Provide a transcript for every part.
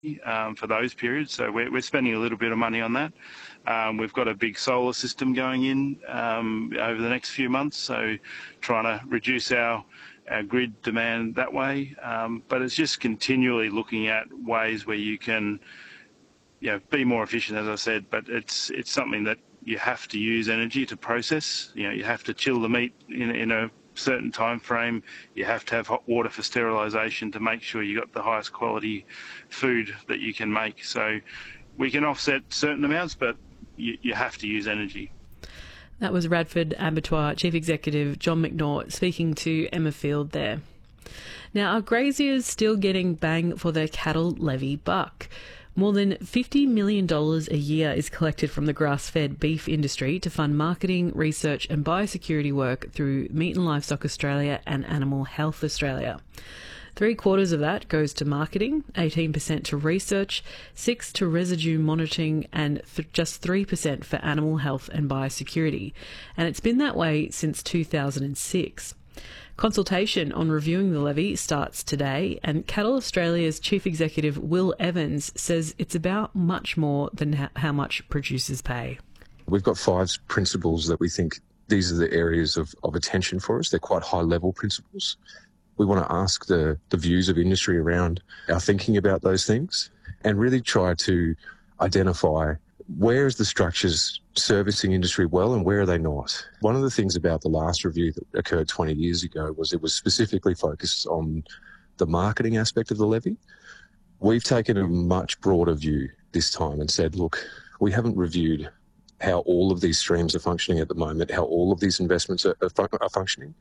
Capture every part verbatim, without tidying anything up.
um, for those periods. So we're, we're spending a little bit of money on that. Um, we've got a big solar system going in um, over the next few months, so trying to reduce our, our grid demand that way. Um, but it's just continually looking at ways where you can, you know, be more efficient, as I said. But it's it's something that you have to use energy to process. You know, you have to chill the meat in, in a certain time frame. You have to have hot water for sterilisation to make sure you got the highest quality food that you can make. So we can offset certain amounts, but you, you have to use energy. That was Radford Abattoir Chief Executive John McNaught speaking to Emma Field there. Now, are graziers still getting bang for their cattle levy buck? More than fifty million dollars a year is collected from the grass-fed beef industry to fund marketing, research and biosecurity work through Meat and Livestock Australia and Animal Health Australia. Three quarters of that goes to marketing, eighteen percent to research, six percent to residue monitoring and th- just three percent for animal health and biosecurity. And it's been that way since two thousand six. Consultation on reviewing the levy starts today, and Cattle Australia's Chief Executive Will Evans says it's about much more than ha- how much producers pay. We've got five principles that we think these are the areas of, of attention for us. They're quite high-level principles. We want to ask the, the views of industry around our thinking about those things and really try to identify where is the structures servicing industry well and where are they not. One of the things about the last review that occurred twenty years ago was it was specifically focused on the marketing aspect of the levy. We've taken a much broader view this time and said, look, we haven't reviewed how all of these streams are functioning at the moment, how all of these investments are, are, are functioning,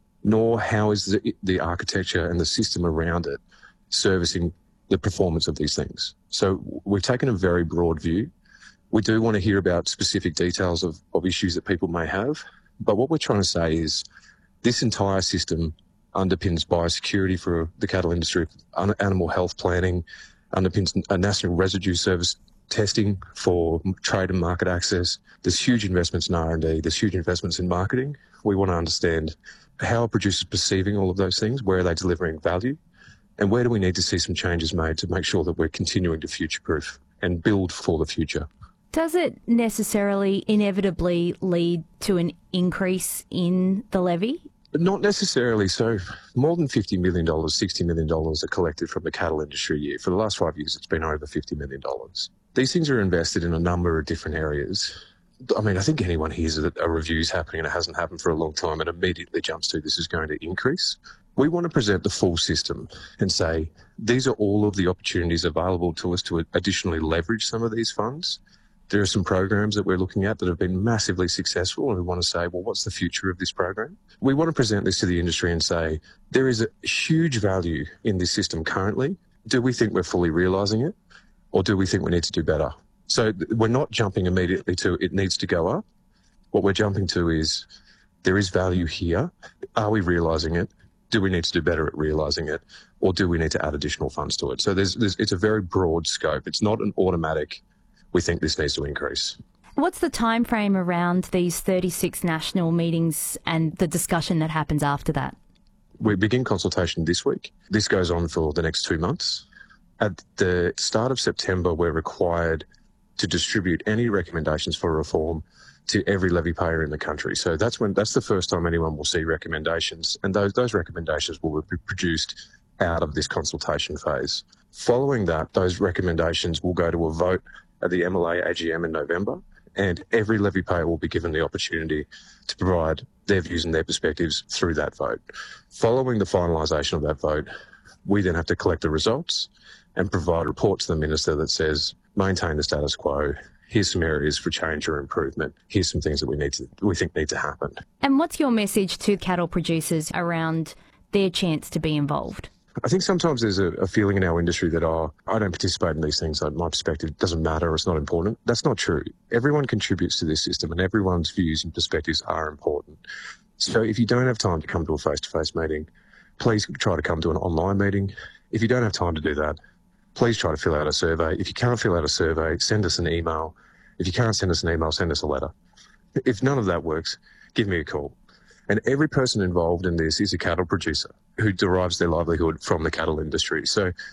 nor how is the, the architecture and the system around it servicing the performance of these things. So we've taken a very broad view. We do want to hear about specific details of, of issues that people may have, but what we're trying to say is this entire system underpins biosecurity for the cattle industry, animal health planning, underpins a national residue service testing for trade and market access. There's huge investments in R and D, there's huge investments in marketing. We want to understand how are producers perceiving all of those things, where are they delivering value, and where do we need to see some changes made to make sure that we're continuing to future-proof and build for the future. Does it necessarily inevitably lead to an increase in the levy? Not necessarily. So more than fifty million dollars, sixty million dollars are collected from the cattle industry a year. For the last five years, it's been over fifty million dollars. These things are invested in a number of different areas. I mean, I think anyone hears that a review is happening and it hasn't happened for a long time and immediately jumps to this is going to increase. We want to present the full system and say these are all of the opportunities available to us to additionally leverage some of these funds. There are some programs that we're looking at that have been massively successful, and we want to say, well, what's the future of this program? We want to present this to the industry and say, there is a huge value in this system currently. Do we think we're fully realising it, or do we think we need to do better? So we're not jumping immediately to it needs to go up. What we're jumping to is there is value here. Are we realising it? Do we need to do better at realising it, or do we need to add additional funds to it? So there's, there's, it's a very broad scope. It's not an automatic, we think this needs to increase. What's the time frame around these thirty-six national meetings and the discussion that happens after that? We begin consultation this week. This goes on for the next two months. At the start of September, we're required to distribute any recommendations for reform to every levy payer in the country. So that's when that's the first time anyone will see recommendations, and those those recommendations will be produced out of this consultation phase. Following that, those recommendations will go to a vote at the M L A A G M in November, and every levy payer will be given the opportunity to provide their views and their perspectives through that vote. Following the finalisation of that vote, we then have to collect the results and provide a report to the minister that says, maintain the status quo, here's some areas for change or improvement, here's some things that we need to we think need to happen. And what's your message to cattle producers around their chance to be involved? I think sometimes there's a, a feeling in our industry that, oh, I don't participate in these things, so my perspective doesn't matter, it's not important. That's not true. Everyone contributes to this system and everyone's views and perspectives are important. So if you don't have time to come to a face-to-face meeting, please try to come to an online meeting. If you don't have time to do that, please try to fill out a survey. If you can't fill out a survey, send us an email. If you can't send us an email, send us a letter. If none of that works, give me a call. And every person involved in this is a cattle producer who derives their livelihood from the cattle industry. So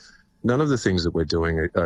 None of the things that we're doing are,